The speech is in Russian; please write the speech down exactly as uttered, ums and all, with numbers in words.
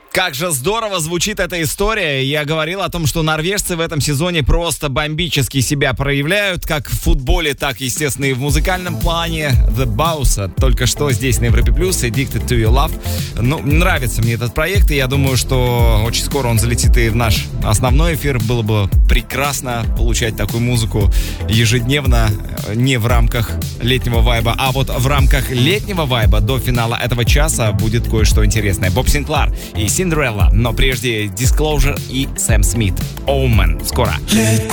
Как же здорово звучит эта история. Я говорил о том, что норвежцы в этом сезоне просто бомбически себя проявляют, как в футболе, так, естественно, и в музыкальном плане. The Bows только что здесь на Европе Плюс, Addicted to Your Love. Ну, нравится мне этот проект, и я думаю, что очень скоро он залетит и в наш основной эфир. Было бы прекрасно получать такую музыку ежедневно, не в рамках летнего вайба, а вот в рамках летнего вайба до финала этого часа будет кое-что интересное. Боб Синклар и Cinderella, но прежде Disclosure и Сэм Смит. Omen. Скоро.